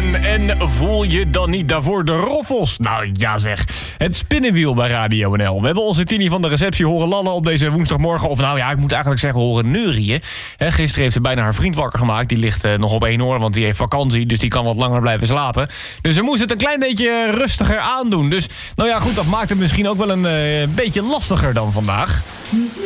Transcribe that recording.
morgen en voel je dan niet daarvoor de roffels? Nou ja zeg, het spinnenwiel bij Radio NL. We hebben onze Tini van de receptie horen lallen op deze woensdagmorgen. Of nou ja, ik moet eigenlijk zeggen horen neurieën. Gisteren heeft ze bijna haar vriend wakker gemaakt. Die ligt nog op 1 oor, want die heeft vakantie. Dus die kan wat langer blijven slapen. Dus ze moest het een klein beetje rustiger aandoen. Dus nou ja goed, dat maakt het misschien ook wel een beetje lastiger dan vandaag.